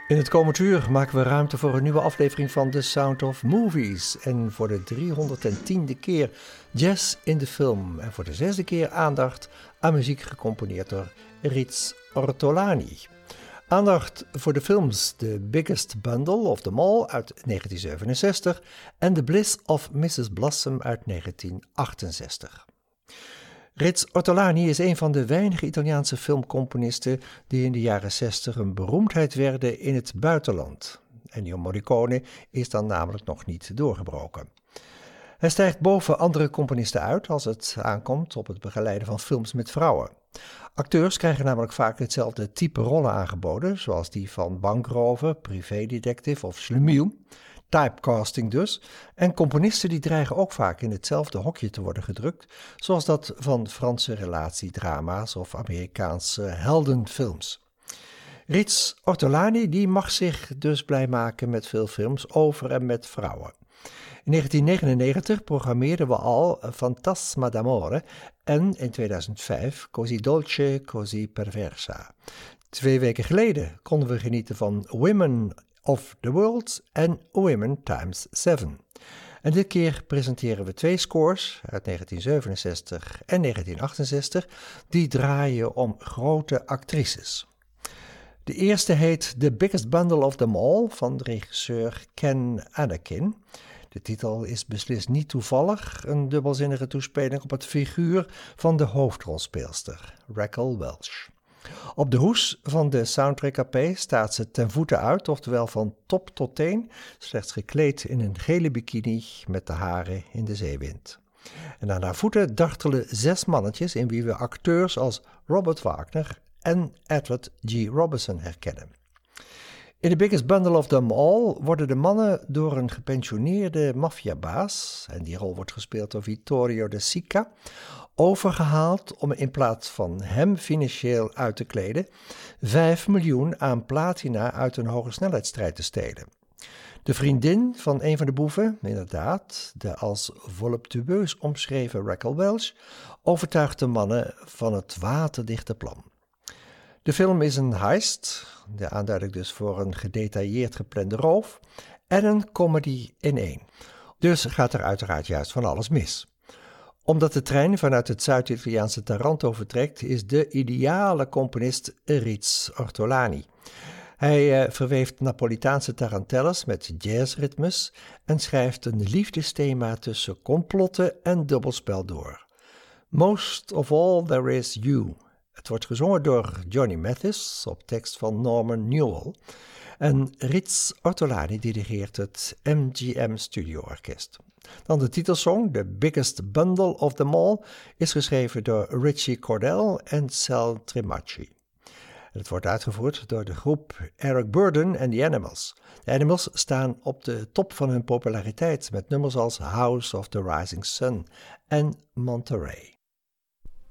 In het komend uur maken we ruimte voor een nieuwe aflevering van The Sound of Movies. En voor de 310e keer jazz in de film. En voor de 6e keer aandacht aan muziek gecomponeerd door Rits Ortolani. Aandacht voor de films The Biggest Bundle of Them All uit 1967 en The Bliss of Mrs. Blossom uit 1968. Rits Ortolani is een van de weinige Italiaanse filmcomponisten die in de jaren 60 een beroemdheid werden in het buitenland. Ennio Morricone is dan namelijk nog niet doorgebroken. Hij stijgt boven andere componisten uit als het aankomt op het begeleiden van films met vrouwen. Acteurs krijgen namelijk vaak hetzelfde type rollen aangeboden, zoals die van bankrover, privédetective of slemiel. Typecasting dus. En componisten die dreigen ook vaak in hetzelfde hokje te worden gedrukt, zoals dat van Franse relatiedrama's of Amerikaanse heldenfilms. Rits Ortolani die mag zich dus blij maken met veel films over en met vrouwen. In 1999 programmeerden we al Fantasma d'amore en in 2005 Così dolce, così perversa. 2 weken geleden konden we genieten van Women of the World en Women Times 7. En dit keer presenteren we 2 scores uit 1967 en 1968 die draaien om grote actrices. De eerste heet The Biggest Bundle of Them All van de regisseur Ken Anakin. De titel is beslist niet toevallig, een dubbelzinnige toespeling op het figuur van de hoofdrolspeelster, Raquel Welch. Op de hoes van de soundtrack AP staat ze ten voeten uit, oftewel van top tot teen, slechts gekleed in een gele bikini met de haren in de zeewind. En aan haar voeten dartelen 6 mannetjes in wie we acteurs als Robert Wagner en Edward G. Robinson herkennen. In The Biggest Bundle of Them All worden de mannen door een gepensioneerde maffiabaas, en die rol wordt gespeeld door Vittorio De Sica, overgehaald om in plaats van hem financieel uit te kleden, 5 miljoen aan platina uit een hogesnelheidsstrijd te stelen. De vriendin van een van de boeven, inderdaad, de als voluptueus omschreven Raquel Welch, overtuigt de mannen van het waterdichte plan. De film is een heist, de aanduiding dus voor een gedetailleerd geplande roof, en een comedy in 1. Dus gaat er uiteraard juist van alles mis. Omdat de trein vanuit het Zuid-Italiaanse Taranto vertrekt, is de ideale componist Rits Ortolani. Hij verweeft Napolitaanse tarantelles met jazzritmes en schrijft een liefdesthema tussen complotten en dubbelspel door. Most of all there is you. Het wordt gezongen door Johnny Mathis op tekst van Norman Newell. En Rits Ortolani dirigeert het MGM Studio Orkest. Dan de titelsong, The Biggest Bundle of Them All, is geschreven door Richie Cordell en Sal Tremacci. Het wordt uitgevoerd door de groep Eric Burdon en The Animals. De Animals staan op de top van hun populariteit met nummers als House of the Rising Sun en Monterey.